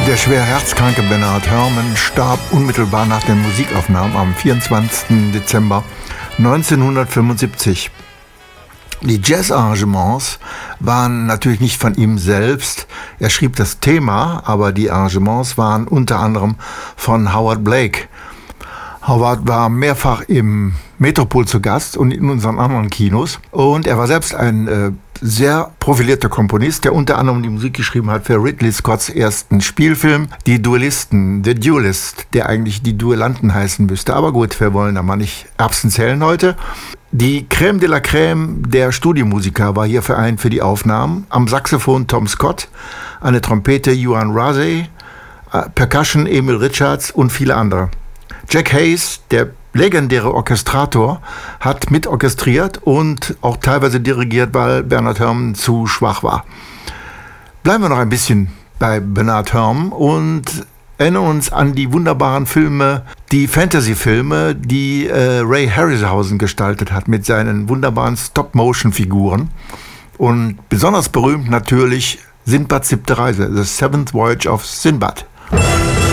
Der schwer herzkranke Bernard Herrmann starb unmittelbar nach den Musikaufnahmen am 24. Dezember 1975. Die Jazz-Arrangements waren natürlich nicht von ihm selbst. Er schrieb das Thema, aber die Arrangements waren unter anderem von Howard Blake. Howard war mehrfach im Metropol zu Gast und in unseren anderen Kinos. Und er war selbst ein sehr profilierter Komponist, der unter anderem die Musik geschrieben hat für Ridley Scotts ersten Spielfilm, Die Duellisten, The Duelist, der eigentlich die Duellanten heißen müsste. Aber gut, wir wollen da mal nicht Erbsen zählen heute. Die Crème de la Crème der Studiomusiker war hier vereint für die Aufnahmen. Am Saxophon Tom Scott, an der Trompete Juan Rasey, Percussion Emil Richards und viele andere. Jack Hayes, der legendäre Orchestrator, hat mitorchestriert und auch teilweise dirigiert, weil Bernard Herrmann zu schwach war. Bleiben wir noch ein bisschen bei Bernard Herrmann und erinnern uns an die wunderbaren Filme, die Fantasy-Filme, die Ray Harryhausen gestaltet hat mit seinen wunderbaren Stop-Motion-Figuren. Und besonders berühmt natürlich Sindbads 7. Reise, The Seventh Voyage of Sinbad.